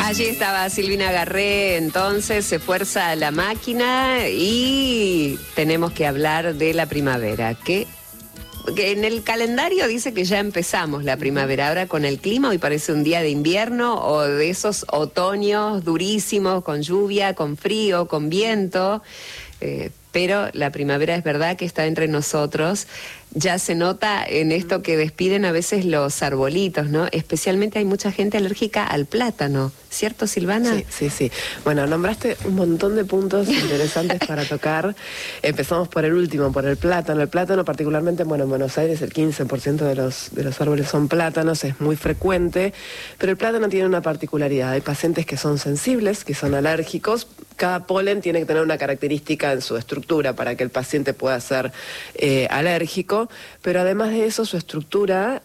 Allí estaba Silvina Garré, entonces se fuerza la máquina y tenemos que hablar de la primavera, que en el calendario dice que ya empezamos la primavera. Ahora con el clima hoy parece un día de invierno o de esos otoños durísimos, con lluvia, con frío, con viento, pero la primavera es verdad que está entre nosotros. Ya se nota en esto que despiden a veces los arbolitos, ¿no? Especialmente hay mucha gente alérgica al plátano, ¿cierto, Silvana? Sí. Bueno, nombraste un montón de puntos interesantes para tocar. Empezamos por el último, por el plátano. El plátano particularmente, bueno, en Buenos Aires el 15% de los árboles son plátanos, es muy frecuente, pero el plátano tiene una particularidad. Hay pacientes que son sensibles, que son alérgicos. Cada polen tiene que tener una característica en su estructura para que el paciente pueda ser alérgico. Pero además de eso, su estructura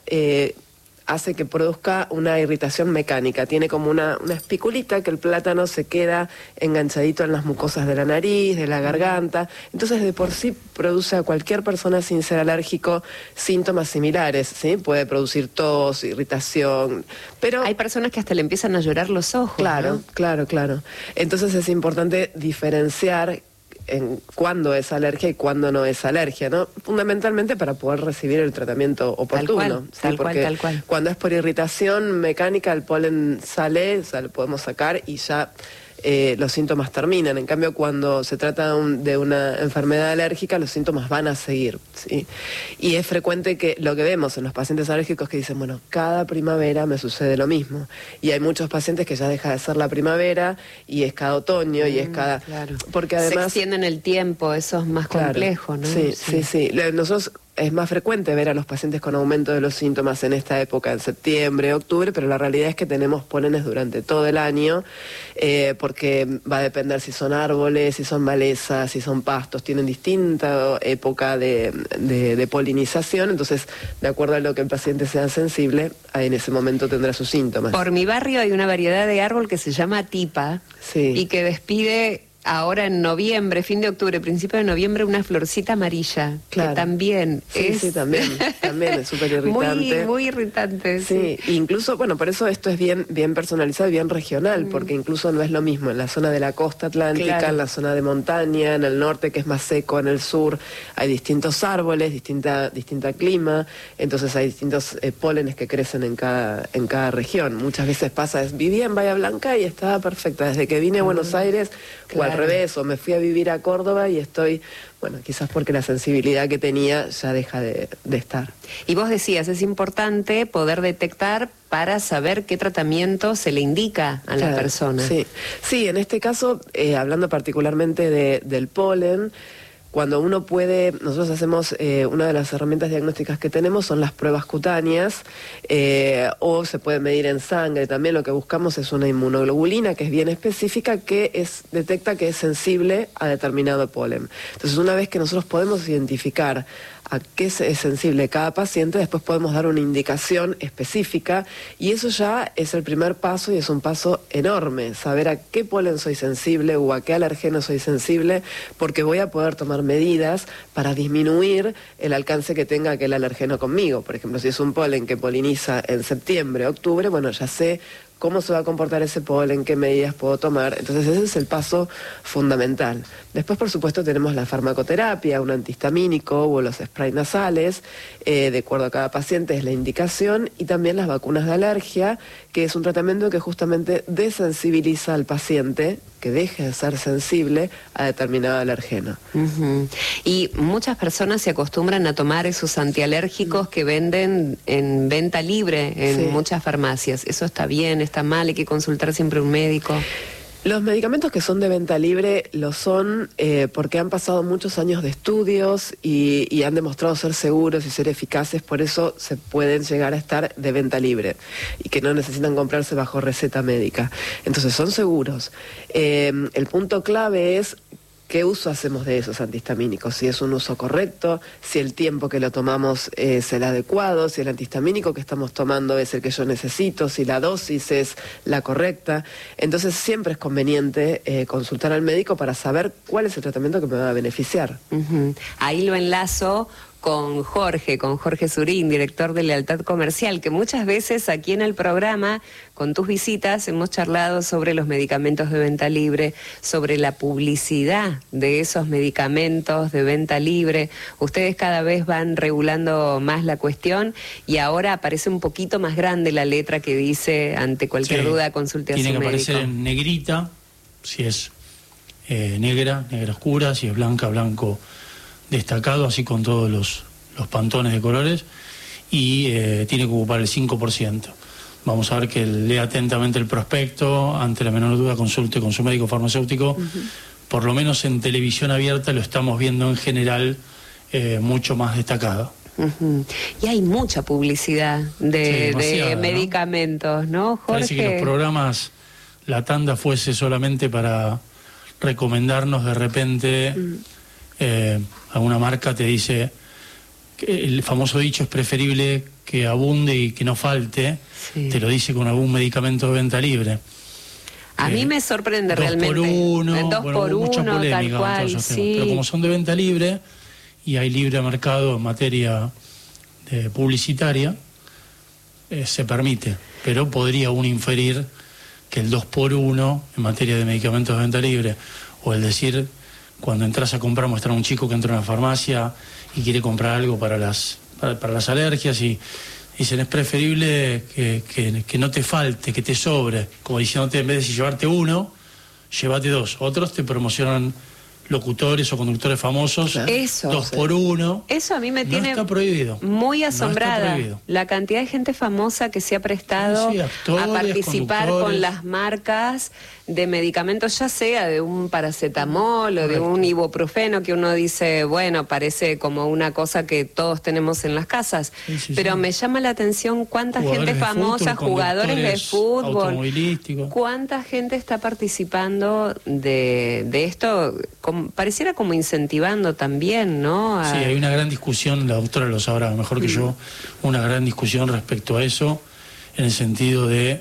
hace que produzca una irritación mecánica. Tiene como una espiculita que el plátano se queda enganchadito en las mucosas de la nariz, de la garganta. Entonces, de por sí produce a cualquier persona sin ser alérgico síntomas similares, ¿sí? Puede producir tos, irritación, pero... Hay personas que hasta le empiezan a llorar los ojos, Claro, ¿no? claro. Entonces es importante diferenciar en cuándo es alergia y cuándo no es alergia, ¿no? Fundamentalmente para poder recibir el tratamiento oportuno. Tal cual. Cuando es por irritación mecánica, el polen sale, o sea, lo podemos sacar y ya los síntomas terminan. En cambio, cuando se trata de una enfermedad alérgica, los síntomas van a seguir, ¿sí? Y es frecuente que lo que vemos en los pacientes alérgicos que dicen, bueno, cada primavera me sucede lo mismo. Y hay muchos pacientes que ya deja de ser la primavera y es cada otoño y es cada... Claro. Porque además... Se extiende en el tiempo, eso es más complejo, ¿no? Sí. Nosotros... Es más frecuente ver a los pacientes con aumento de los síntomas en esta época, en septiembre, octubre, pero la realidad es que tenemos pólenes durante todo el año, porque va a depender si son árboles, si son malezas, si son pastos, tienen distinta época de polinización, entonces, de acuerdo a lo que el paciente sea sensible, en ese momento tendrá sus síntomas. Por mi barrio hay una variedad de árbol que se llama tipa y que despide... Ahora en noviembre, fin de octubre, principio de noviembre, una florcita amarilla, claro, que también es... Sí, también es súper irritante. Muy irritante, sí. Incluso, bueno, por eso esto es bien personalizado y bien regional, porque incluso no es lo mismo en la zona de la costa atlántica, en la zona de montaña, en el norte que es más seco, en el sur hay distintos árboles, distinta clima, entonces hay distintos pólenes que crecen en cada región. Muchas veces pasa, viví en Bahía Blanca y estaba perfecta, desde que vine a Buenos Aires, o al revés, o me fui a vivir a Córdoba y estoy, bueno, quizás porque la sensibilidad que tenía ya deja de estar. Y vos decías, es importante poder detectar para saber qué tratamiento se le indica a la persona. Sí, en este caso, hablando particularmente del polen, cuando uno puede, nosotros hacemos, una de las herramientas diagnósticas que tenemos son las pruebas cutáneas, o se puede medir en sangre. También lo que buscamos es una inmunoglobulina que es bien específica, que detecta que es sensible a determinado polen. Entonces, una vez que nosotros podemos identificar a qué es sensible cada paciente, después podemos dar una indicación específica y eso ya es el primer paso y es un paso enorme, saber a qué polen soy sensible o a qué alergeno soy sensible, porque voy a poder tomar medidas para disminuir el alcance que tenga aquel alergeno conmigo. Por ejemplo, si es un polen que poliniza en septiembre, octubre, bueno, ya sé cómo se va a comportar ese polen, qué medidas puedo tomar. Entonces ese es el paso fundamental. Después, por supuesto, tenemos la farmacoterapia, un antihistamínico o los sprays nasales, de acuerdo a cada paciente es la indicación, y también las vacunas de alergia, que es un tratamiento que justamente desensibiliza al paciente, que deje de ser sensible a determinado alergeno. Y muchas personas se acostumbran a tomar esos antialérgicos que venden en venta libre en muchas farmacias. ¿Eso está bien, está mal? ¿Hay que consultar siempre a un médico? Los medicamentos que son de venta libre lo son porque han pasado muchos años de estudios y han demostrado ser seguros y ser eficaces, por eso se pueden llegar a estar de venta libre y que no necesitan comprarse bajo receta médica. Entonces son seguros. El punto clave es ¿qué uso hacemos de esos antihistamínicos? Si es un uso correcto, si el tiempo que lo tomamos es el adecuado, si el antihistamínico que estamos tomando es el que yo necesito, si la dosis es la correcta. Entonces siempre es conveniente consultar al médico para saber cuál es el tratamiento que me va a beneficiar. Ahí lo enlazo con Jorge Surín, director de Lealtad Comercial, que muchas veces aquí en el programa, con tus visitas, hemos charlado sobre los medicamentos de venta libre, sobre la publicidad de esos medicamentos de venta libre. Ustedes cada vez van regulando más la cuestión y ahora aparece un poquito más grande la letra que dice, ante cualquier duda, consulte a su médico. Tiene que aparecer en negrita, si es negra oscura, si es blanca, blanco destacado, así con todos los pantones de colores, y tiene que ocupar el 5%. Vamos a ver que lea atentamente el prospecto, ante la menor duda consulte con su médico farmacéutico. Por lo menos en televisión abierta lo estamos viendo en general mucho más destacado. Y hay mucha publicidad de medicamentos, ¿no, Jorge? Parece que los programas, la tanda fuese solamente para recomendarnos de repente. Alguna marca te dice que el famoso dicho es preferible que abunde y que no falte. Sí. Te lo dice con algún medicamento de venta libre. A mí me sorprende 2 realmente. Por uno, 2 por 1, mucha polémica, tal cual, sí. Pero como son de venta libre y hay libre mercado en materia publicitaria, se permite. Pero podría uno inferir que el 2 por 1 en materia de medicamentos de venta libre, o el decir, cuando entras a comprar, muestran a un chico que entra a una farmacia y quiere comprar algo para las alergias y dicen, es preferible que no te falte, que te sobre, como diciéndote, en vez de llevarte uno, llévate 2. Otros te promocionan locutores o conductores famosos, eso, 2 por 1. Eso a mí me tiene está prohibido. Muy asombrada. La cantidad de gente famosa que se ha prestado actores, a participar con las marcas de medicamentos, ya sea de un paracetamol o de un ibuprofeno, que uno dice, bueno, parece como una cosa que todos tenemos en las casas, pero me llama la atención cuánta gente famosa, jugadores de fútbol, cuánta gente está participando de esto, pareciera como incentivando también, ¿no? Sí, hay una gran discusión, la doctora lo sabrá mejor que yo, una gran discusión respecto a eso, en el sentido de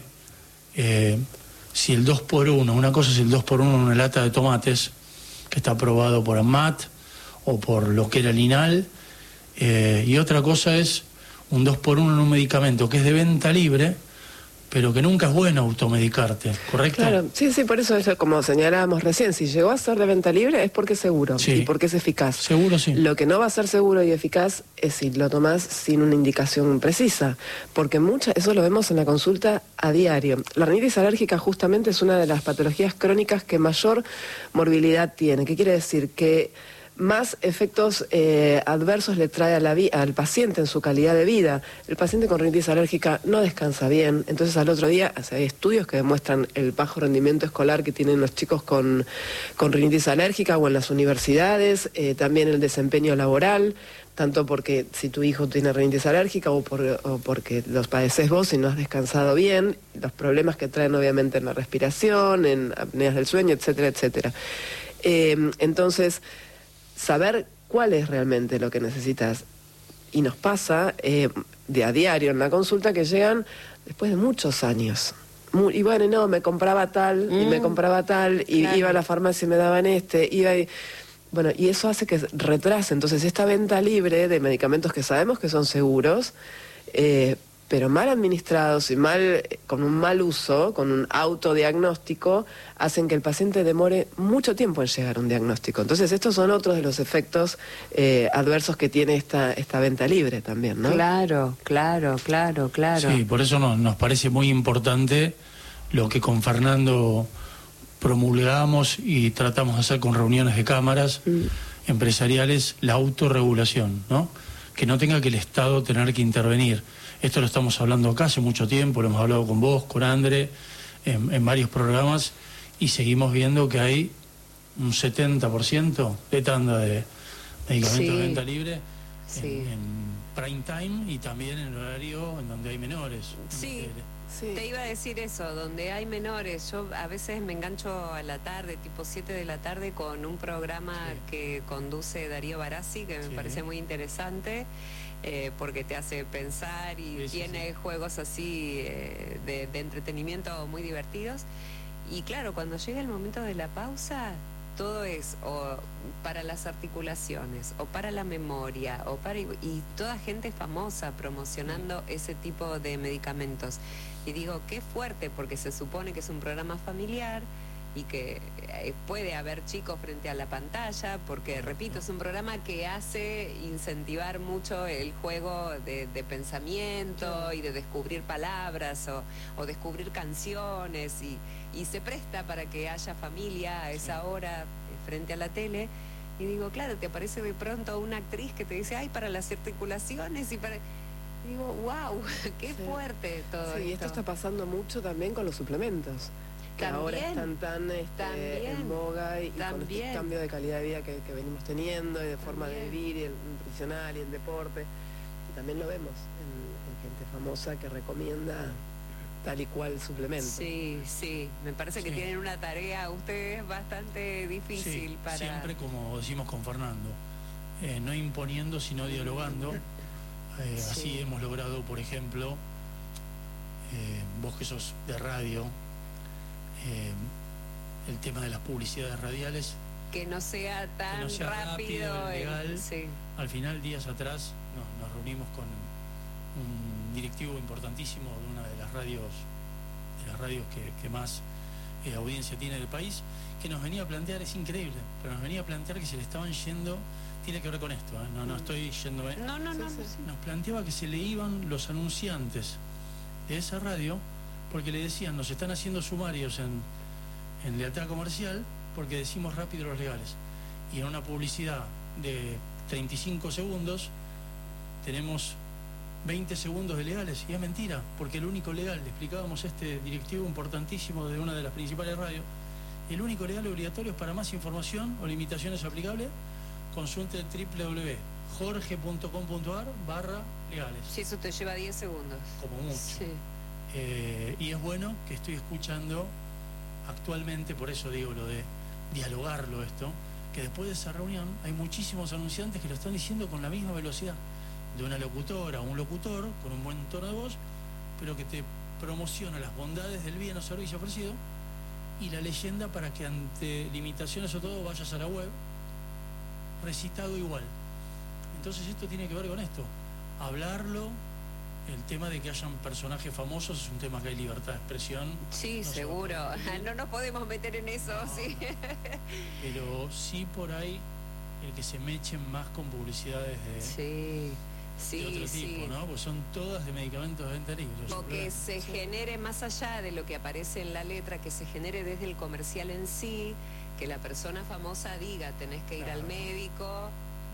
si el 2 por 1, una cosa es el 2 por 1 en una lata de tomates, que está aprobado por ANMAT o por lo que era el INAL, y otra cosa es un 2 por 1 en un medicamento que es de venta libre, pero que nunca es bueno automedicarte, ¿correcto? Claro, sí, por eso es como señalábamos recién, si llegó a ser de venta libre es porque es seguro y porque es eficaz. Seguro, sí. Lo que no va a ser seguro y eficaz es si lo tomás sin una indicación precisa, porque eso lo vemos en la consulta a diario. La rinitis alérgica justamente es una de las patologías crónicas que mayor morbilidad tiene. ¿Qué quiere decir? Que más efectos adversos le trae al paciente en su calidad de vida. El paciente con rinitis alérgica no descansa bien, entonces al otro día hay estudios que demuestran el bajo rendimiento escolar que tienen los chicos con rinitis alérgica o en las universidades, también el desempeño laboral, tanto porque si tu hijo tiene rinitis alérgica o porque los padeces vos y no has descansado bien, los problemas que traen obviamente en la respiración, en apneas del sueño, etcétera, etcétera. Entonces, saber cuál es realmente lo que necesitas. Y nos pasa de a diario en la consulta que llegan después de muchos años. Y bueno, no, me compraba tal, y me compraba tal, y iba a la farmacia y me daban bueno, y eso hace que retrase. Entonces, esta venta libre de medicamentos que sabemos que son seguros, pero mal administrados y con un mal uso, con un autodiagnóstico, hacen que el paciente demore mucho tiempo en llegar a un diagnóstico. Entonces, estos son otros de los efectos adversos que tiene esta venta libre también, ¿no? Claro. Sí, por eso nos parece muy importante lo que con Fernando promulgamos y tratamos de hacer con reuniones de cámaras empresariales, la autorregulación, ¿no? Que no tenga que el Estado tener que intervenir. Esto lo estamos hablando acá hace mucho tiempo, lo hemos hablado con vos, con André, en varios programas, y seguimos viendo que hay un 70% de tanda de medicamentos de venta libre en prime time y también en el horario en donde hay menores. Sí. Te iba a decir eso, donde hay menores. Yo a veces me engancho a la tarde, tipo 7 de la tarde, con un programa que conduce Darío Barassi, que me parece muy interesante, porque te hace pensar y tiene juegos así de entretenimiento muy divertidos. Y claro, cuando llega el momento de la pausa, todo es o para las articulaciones, o para la memoria, y toda gente famosa promocionando ese tipo de medicamentos. Y digo, qué fuerte, porque se supone que es un programa familiar y que puede haber chicos frente a la pantalla, porque, repito, es un programa que hace incentivar mucho el juego de pensamiento y de descubrir palabras o descubrir canciones, y se presta para que haya familia a esa hora frente a la tele. Y digo, claro, te aparece de pronto una actriz que te dice, ay, para las articulaciones y para... Digo, wow, qué fuerte todo esto. Sí, esto está pasando mucho también con los suplementos. Que ahora están tan en boga y con este cambio de calidad de vida que venimos teniendo, y de forma de vivir, y el nutricional y el deporte. Y también lo vemos en gente famosa que recomienda tal y cual suplemento. Sí, sí, me parece que tienen una tarea ustedes bastante difícil para... Siempre, como decimos con Fernando, no imponiendo, sino dialogando. Así hemos logrado, por ejemplo, vos que sos de radio, el tema de las publicidades radiales, que no sea tan rápido legal. Al final, días atrás nos reunimos con un directivo importantísimo de una de las radios que más audiencia tiene del país, que nos venía a plantear, es increíble, pero nos venía a plantear que se le estaban yendo, tiene que ver con esto, no estoy yendo, nos planteaba que se le iban los anunciantes de esa radio, porque le decían, nos están haciendo sumarios en lealtad comercial porque decimos rápido los legales, y en una publicidad de 35 segundos tenemos 20 segundos de legales, y es mentira, porque el único legal, le explicábamos a este directivo importantísimo de una de las principales radios, el único legal obligatorio es: para más información o limitaciones aplicables, consulte www.jorge.com.ar/legales. Sí, eso te lleva 10 segundos. Como mucho. Sí. Y es bueno que estoy escuchando actualmente, por eso digo lo de dialogarlo esto, que después de esa reunión hay muchísimos anunciantes que lo están diciendo con la misma velocidad de una locutora o un locutor con un buen tono de voz, pero que te promociona las bondades del bien o servicio ofrecido y la leyenda para que ante limitaciones o todo vayas a la web, recitado igual. Entonces esto tiene que ver con esto, hablarlo. El tema de que hayan personajes famosos es un tema que hay libertad de expresión. Sí, no seguro. No nos podemos meter en eso, sí. Pero sí por ahí el que se mechen más con publicidades de otro tipo, ¿no? Pues son todas de medicamentos de venta libre. O que se genere más allá de lo que aparece en la letra, que se genere desde el comercial en sí, que la persona famosa diga, tenés que ir al médico.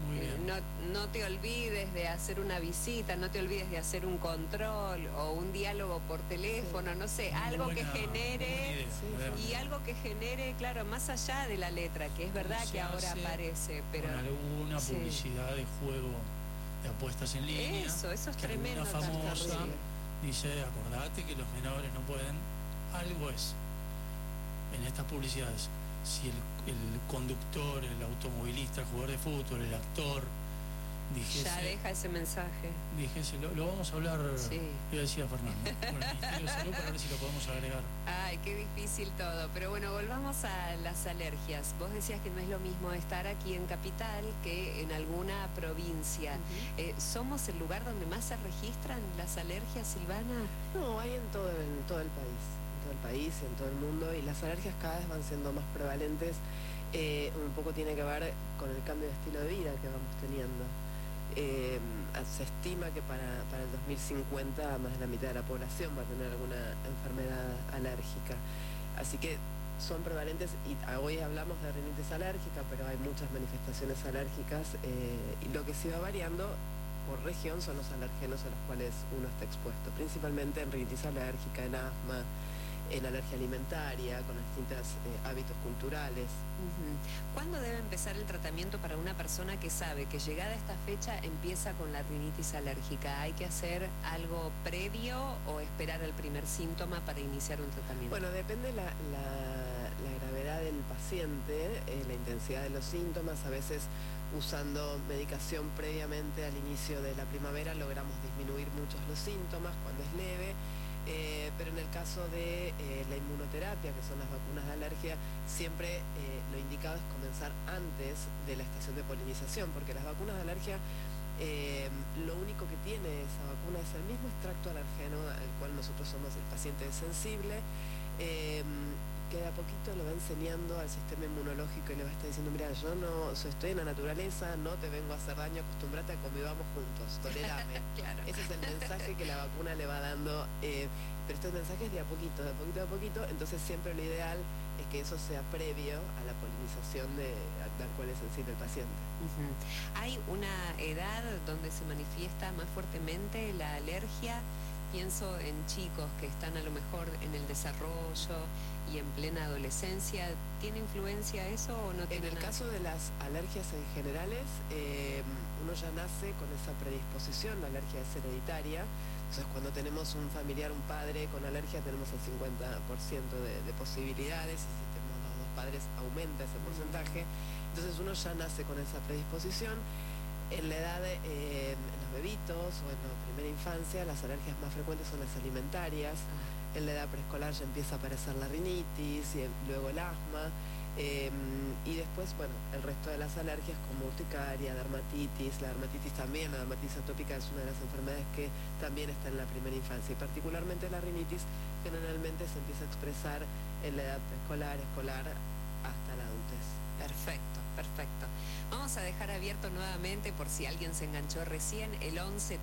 No te olvides de hacer una visita, no te olvides de hacer un control o un diálogo por teléfono, no sé, algo que genere y algo que genere, claro, más allá de la letra, que es verdad que ahora aparece, pero con alguna publicidad de juego de apuestas en línea. Eso es tremendo. Una famosa dice, acordate que los menores no pueden, algo es en estas publicidades. Si el conductor, el automovilista, el jugador de fútbol, el actor, dijese... Ya deja ese mensaje. Dijese, lo vamos a hablar, yo decía Fernando, con el Ministerio de Salud, para ver si lo podemos agregar. Ay, qué difícil todo. Pero bueno, volvamos a las alergias. Vos decías que no es lo mismo estar aquí en Capital que en alguna provincia. ¿Somos el lugar donde más se registran las alergias, Silvana? No, hay en todo el país. El país y en todo el mundo, y las alergias cada vez van siendo más prevalentes. Un poco tiene que ver con el cambio de estilo de vida que vamos teniendo. Se estima que para el 2050 más de la mitad de la población va a tener alguna enfermedad alérgica, así que son prevalentes. Y hoy hablamos de rinitis alérgica, pero hay muchas manifestaciones alérgicas, y lo que sí va variando por región son los alergenos a los cuales uno está expuesto, principalmente en rinitis alérgica, en asma, en alergia alimentaria, con distintos hábitos culturales. ¿Cuándo debe empezar el tratamiento para una persona que sabe que llegada esta fecha empieza con la rinitis alérgica? ¿Hay que hacer algo previo o esperar el primer síntoma para iniciar un tratamiento? Bueno, depende la gravedad del paciente, la intensidad de los síntomas. A veces usando medicación previamente al inicio de la primavera logramos disminuir muchos los síntomas cuando es leve. Pero en el caso de la inmunoterapia, que son las vacunas de alergia, siempre lo indicado es comenzar antes de la estación de polinización, porque las vacunas de alergia, lo único que tiene esa vacuna es el mismo extracto alergeno al cual nosotros somos el paciente sensible, que de a poquito lo va enseñando al sistema inmunológico y le va a estar diciendo, mira, yo no estoy en la naturaleza, no te vengo a hacer daño, acostumbrate a convivamos juntos, tolerame. Claro. Ese es el mensaje que la vacuna le va dando, pero estos mensajes de a poquito, entonces siempre lo ideal es que eso sea previo a la polinización de la cual es sensible el paciente. ¿Hay una edad donde se manifiesta más fuertemente la alergia? Pienso en chicos que están a lo mejor en el desarrollo y en plena adolescencia. ¿Tiene influencia eso o no tiene? En el caso de las alergias en generales, uno ya nace con esa predisposición, la alergia es hereditaria. Entonces cuando tenemos un familiar, un padre con alergia, tenemos el 50% de posibilidades, y si tenemos los dos padres aumenta ese porcentaje. Entonces uno ya nace con esa predisposición. En la edad en los bebitos o en la primera infancia, las alergias más frecuentes son las alimentarias. En la edad preescolar ya empieza a aparecer la rinitis y luego el asma. Y después, bueno, el resto de las alergias como urticaria, dermatitis. La dermatitis también, la dermatitis atópica es una de las enfermedades que también está en la primera infancia. Y particularmente la rinitis generalmente se empieza a expresar en la edad preescolar, escolar, hasta la adultez. Perfecto, perfecto. Vamos a dejar abierto nuevamente, por si alguien se enganchó recién, el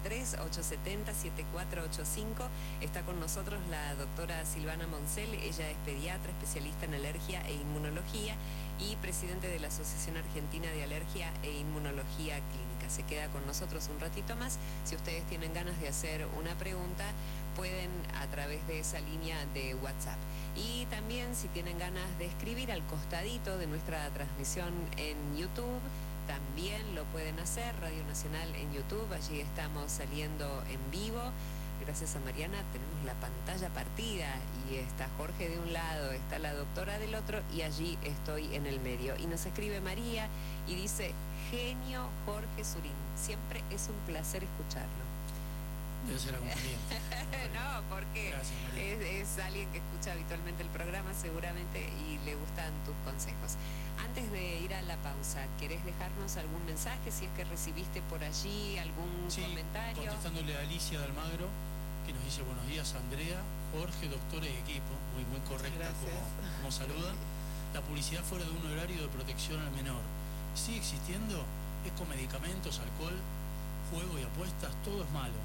11-3-870-7485. Está con nosotros la doctora Silvana Moncel. Ella es pediatra, especialista en alergia e inmunología y presidente de la Asociación Argentina de Alergia e Inmunología Clínica. Se queda con nosotros un ratito más. Si ustedes tienen ganas de hacer una pregunta, pueden a través de esa línea de WhatsApp. Y también si tienen ganas de escribir al costadito de nuestra transmisión en YouTube, también lo pueden hacer. Radio Nacional en YouTube, allí estamos saliendo en vivo. Gracias a Mariana tenemos la pantalla partida y está Jorge de un lado, está la doctora del otro y allí estoy en el medio. Y nos escribe María y dice, genio Jorge Surín, siempre es un placer escucharlo. Debe ser algún cliente. No, porque es alguien que escucha habitualmente el programa seguramente y le gustan tus consejos. Antes de ir a la pausa, ¿querés dejarnos algún mensaje? Si es que recibiste por allí algún comentario. Contestándole a Alicia de Almagro, que nos dice buenos días Andrea, Jorge, doctor y equipo, muy correcta como saluda. La publicidad fuera de un horario de protección al menor sigue existiendo, es con medicamentos, alcohol, juego y apuestas, todo es malo.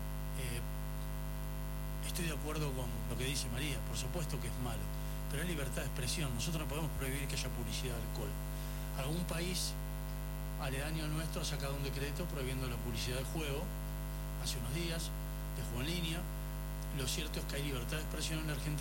Estoy de acuerdo con lo que dice María, por supuesto que es malo, pero es libertad de expresión. Nosotros no podemos prohibir que haya publicidad de alcohol. Algún país aledaño al nuestro ha sacado un decreto prohibiendo la publicidad de juego hace unos días, de juego en línea. Lo cierto es que hay libertad de expresión en la Argentina.